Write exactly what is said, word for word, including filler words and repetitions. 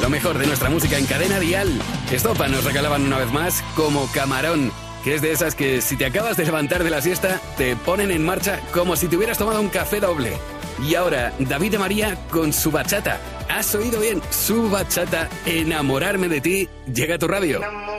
Lo mejor de nuestra música en Cadena Dial. Estopa nos regalaban una vez más Como Camarón, que es de esas que si te acabas de levantar de la siesta, te ponen en marcha como si te hubieras tomado un café doble. Y ahora, David de María con su bachata. ¿Has oído bien? Su bachata, Enamorarme de ti, llega a tu radio.